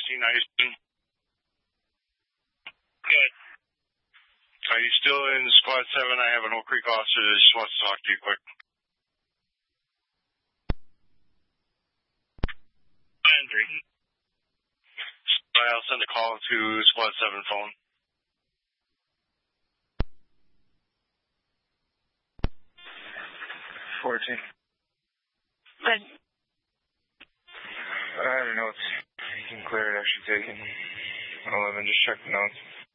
Testing, how you doing? Good. Are you still in Squad 7? I have an Oak Creek officer that just wants to talk to you quick. Landry. I'll send a call to Squad 7 phone. Good. I have notes. You can clear it, actually taken. 11, just check the notes.